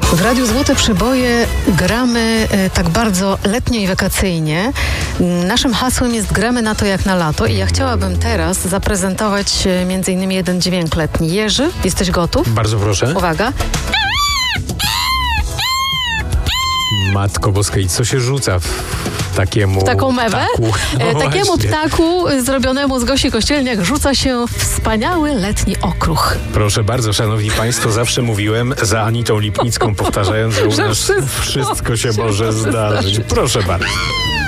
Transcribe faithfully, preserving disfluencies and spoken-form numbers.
W Radiu Złote Przeboje gramy e, tak bardzo letnio i wakacyjnie. Naszym hasłem jest gramy na to jak na lato i ja chciałabym teraz zaprezentować e, między innymi jeden dźwięk letni. Jerzy, jesteś gotów? Bardzo proszę. Uwaga. Matko Boska, i co się rzuca w takiemu Taką mewę? ptaku? No E, takiemu właśnie. ptaku e, zrobionemu z Gosi Kościelniak rzuca się wspaniały letni okruch. Proszę bardzo, szanowni państwo, zawsze mówiłem za Anitą Lipnicką, powtarzając, że u Że nas wszystko wszystko się się może może zdarzyć. zdarzyć. Proszę bardzo.